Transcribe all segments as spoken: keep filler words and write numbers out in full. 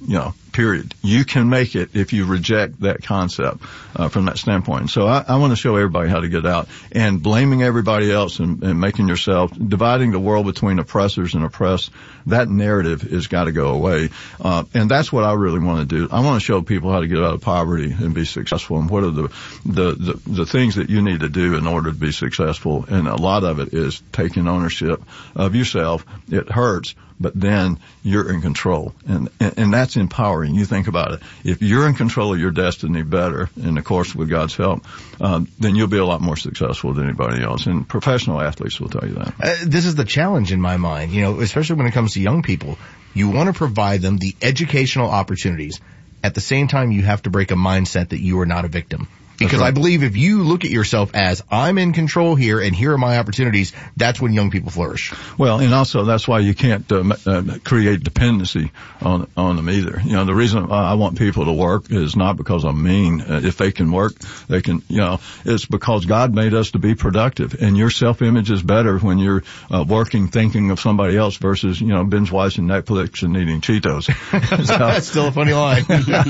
you know, period. You can make it if you reject that concept uh, from that standpoint. So I, I want to show everybody how to get out. And blaming everybody else and, and making yourself, dividing the world between oppressors and oppressed, that narrative has got to go away. Uh, and that's what I really want to do. I want to show people how to get out of poverty and be successful, and what are the, the, the, the things that you need to do in order to be successful. And a lot of it is taking ownership of yourself. It hurts, but then you're in control. And, and, and that's empowering. You think about it. If you're in control of your destiny better, and of course with God's help, um, then you'll be a lot more successful than anybody else. And professional athletes will tell you that. Uh, this is the challenge in my mind, you know, especially when it comes to young people. You want to provide them the educational opportunities. At the same time, you have to break a mindset that you are not a victim. Because right. I believe if you look at yourself as, I'm in control here and here are my opportunities, that's when young people flourish. Well, and also that's why you can't uh, uh, create dependency on on them either. You know, the reason I want people to work is not because I'm mean. Uh, if they can work, they can, you know, it's because God made us to be productive. And your self-image is better when you're uh, working, thinking of somebody else versus, you know, binge watching Netflix and eating Cheetos. So, that's still a funny line.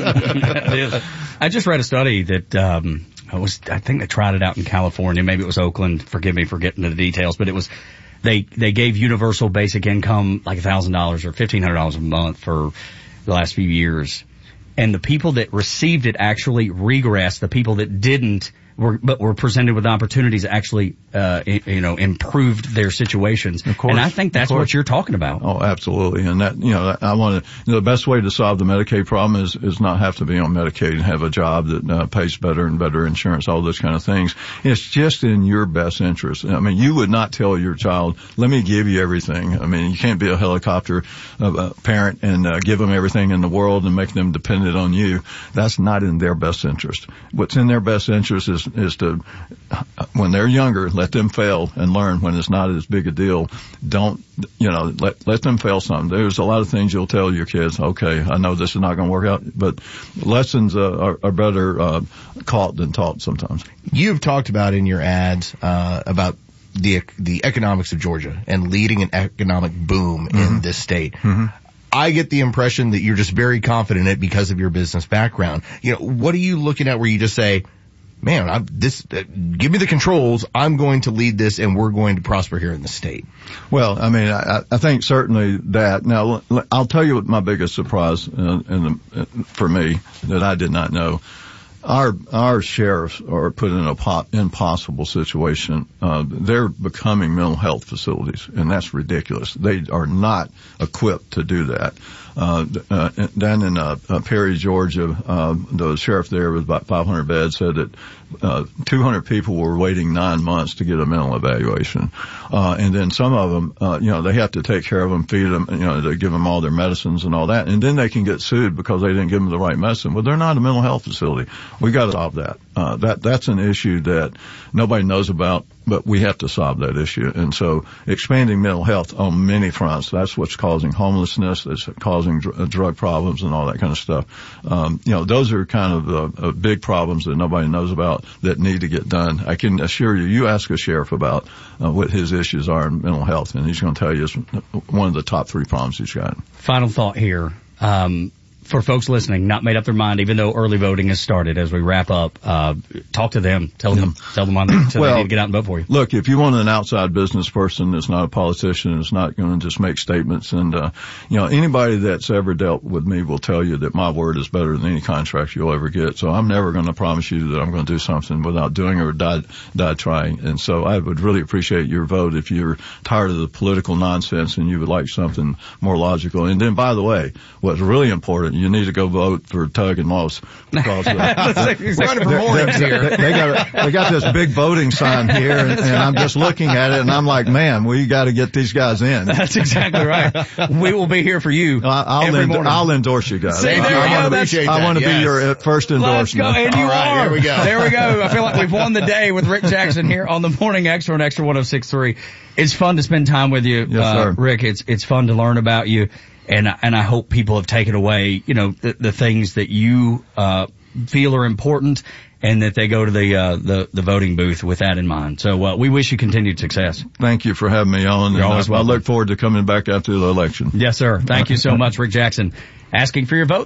It is. I just read a study that, um, I was, I think they tried it out in California. Maybe it was Oakland. Forgive me for getting into the details, but it was, they, they gave universal basic income like a thousand dollars or fifteen hundred dollars a month for the last few years. And the people that received it actually regressed. The people that didn't were, but were presented with opportunities that actually, uh, you know, improved their situations. Of course. And I think that's what you're talking about. Oh, absolutely. And that, you know, I want to, you know, the best way to solve the Medicaid problem is, is not have to be on Medicaid and have a job that uh, pays better and better insurance, all those kind of things. It's just in your best interest. I mean, you would not tell your child, let me give you everything. I mean, you can't be a helicopter uh, parent and uh, give them everything in the world and make them dependent on you. That's not in their best interest. What's in their best interest is is to, when they're younger, let them fail and learn when it's not as big a deal. Don't, you know, let let them fail some. There's a lot of things you'll tell your kids, okay, I know this is not going to work out, but lessons uh, are, are better uh, caught than taught sometimes. You've talked about in your ads uh, about the the economics of Georgia and leading an economic boom mm-hmm. in this state. Mm-hmm. I get the impression that you're just very confident in it because of your business background. You know, what are you looking at where you just say, man, I'm this, uh, give me the controls. I'm going to lead this and we're going to prosper here in the state. Well, I mean, I, I think certainly that. Now, I'll tell you what my biggest surprise uh, in the, uh, for me that I did not know. Our, our sheriffs are put in a po- impossible situation. Uh, they're becoming mental health facilities, and that's ridiculous. They are not equipped to do that. Uh, uh, down in, uh, uh, Perry, Georgia, uh, the sheriff there with about five hundred beds said that, uh, two hundred people were waiting nine months to get a mental evaluation. Uh, and then some of them, uh, you know, they have to take care of them, feed them, you know, they give them all their medicines and all that. And then they can get sued because they didn't give them the right medicine. Well, they're not a mental health facility. We got to solve that. Uh, that, that's an issue that nobody knows about, but we have to solve that issue. And so expanding mental health on many fronts, that's what's causing homelessness, that's causing dr- drug problems and all that kind of stuff. Um, you know, those are kind of the uh, big problems that nobody knows about that need to get done. I can assure you, you ask a sheriff about uh, what his issues are in mental health, and he's going to tell you it's one of the top three problems he's got. Final thought here. Um, For folks listening, not made up their mind, even though early voting has started, as we wrap up, uh, talk to them. Tell them, tell them on the, tell well, they need to get out and vote for you. Look, if you want an outside business person that's not a politician, that's not going to just make statements, and, uh, you know, anybody that's ever dealt with me will tell you that my word is better than any contract you'll ever get. So I'm never going to promise you that I'm going to do something without doing it or die, die trying. And so I would really appreciate your vote if you're tired of the political nonsense and you would like something more logical. And then, by the way, what's really important, you need to go vote for Tug and Moss because uh, we're running for mornings here. They, they got they got this big voting sign here, and, and I'm just looking at it, and I'm like, man, we got to get these guys in. That's exactly right. We will be here for you. I, I'll every end, morning. I'll endorse you guys. See, there I, we I go. want to be, I want to yes. be your first endorsement. Let's go, and you All right, are. here we go. There we go. I feel like we've won the day with Rick Jackson here on the Morning Extra on Extra one oh six point three. It's fun to spend time with you, yes, uh, sir. Rick. It's it's fun to learn about you. And, and I hope people have taken away, you know, the, the things that you, uh, feel are important and that they go to the, uh, the, the voting booth with that in mind. So, uh, we wish you continued success. Thank you for having me on. You're always I, I look forward to coming back after the election. Yes, sir. Thank you so much, Rick Jackson. Asking for your vote.